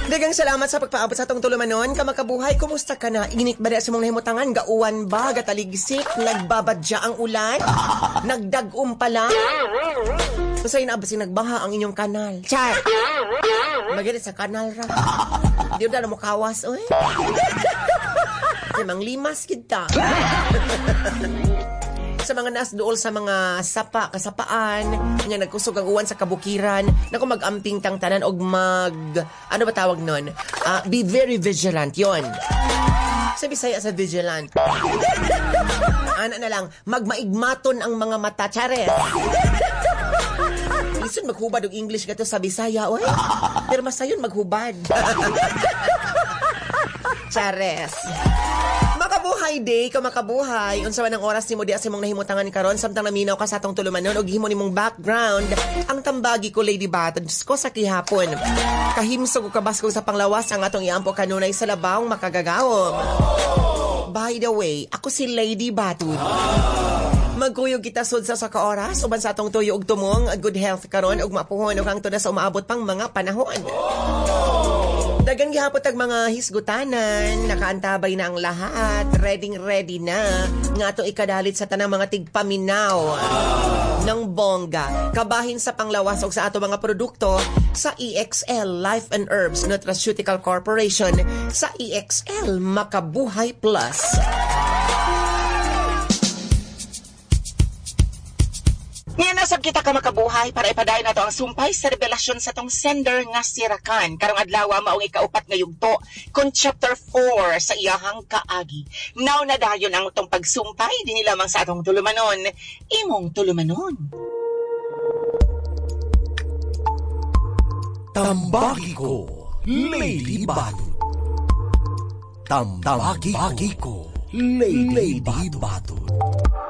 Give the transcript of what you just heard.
Dagang salamat sa pagpaabot sa atong tulumanon. Kamakabuhay, kumusta ka na? Init ba na sa mong nahimutangan? Gauwan ba? Gataligsik? Nagbabadya ang ulan? Nagdagum pala? Sa'yo na ba nagbaha ang inyong kanal? Char! Magilit sa kanal ra. Di ba na mo kawas, oy? Mang limas kita. Sa mga nasdool sa mga kasapaan, nga nagkusog ang uwan sa kabukiran, naku mag-amping tang tanan og ano ba tawag nun? Be very vigilant, yon. Sa Bisaya sa vigilant. Ana na lang, magmaigmaton ang mga mata, Chares. Listen, maghubad og English gato sa Bisaya, oy. Pero masayon maghubad. Chares. Makabuhay day, kamakabuhay. Unsa man ang oras nimo di asimong nahimutangan karon samtang naminaw ka sa atong tulumanon og himo nimong background. Ang tambagi ko Lady Baton ko sa kihapon. Kahimsog og kabaskog sa panglawas ang atong iampo kanunay sa labawng makagagawom. By the way, ako si Lady Baton. Magkuyog kita sud sa ka-oras uban sa atong tuyo og tumong good health karon ug mapuhon og hangtod na sa umaabot pang mga panahon. Dagang gihapon tag mga hisgutanan, nakaantabay na ang lahat, ready na nga atong ikadalit sa tanang mga tigpaminaw ng bongga. Kabahin sa panglawas og sa ato mga produkto sa EXL Life and Herbs Nutraceutical Corporation sa EXL Makabuhay Plus. Ngayon nasab kita ka makabuhay para ipadayon nato ang sumpay sa revelasyon sa tong sender nga si Rakan. Karong adlaw maong ikaupat nga yugto kon chapter 4 sa iyahang kaagi. Now na dayon ang tong pagsumpay dinhi lamang sa atong tulumanon. Imong tulumanon. Tambagi ko, Lady Baton. Tambagi ko, Lady Baton.